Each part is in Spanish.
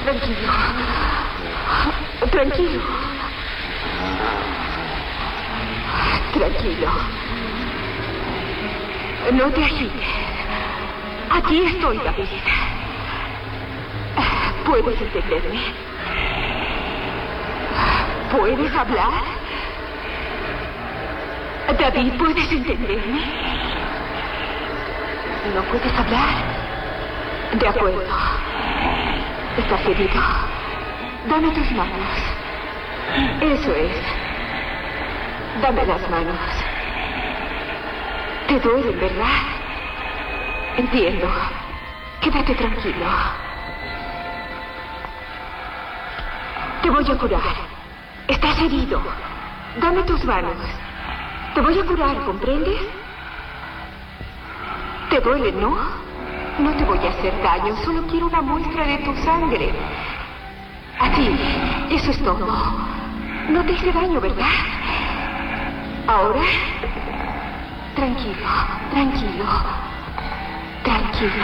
Tranquilo. Tranquilo. Tranquilo. No te agites. Aquí estoy, David. ¿Puedes entenderme? ¿Puedes hablar? David, ¿puedes entenderme? ¿No puedes hablar? De acuerdo. ¿Estás herido? Dame tus manos. Eso es. Dame las manos. Te duelen, ¿verdad? Entiendo. Quédate tranquilo. Te voy a curar. Estás herido. Dame tus manos. Te voy a curar, ¿comprendes? Te duele, ¿no? No te voy a hacer daño. Solo quiero una muestra de tu sangre. Así. Eso es todo. No te hice daño, ¿verdad? Ahora... Tranquilo, tranquilo. Tranquilo.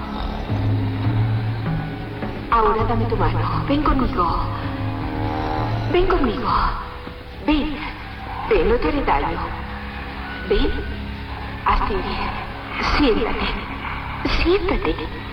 Ahora dame tu mano. Ven conmigo. Ven conmigo. Ven. Ven, no te haré daño. Ven. Así. Siéntate. Siéntate.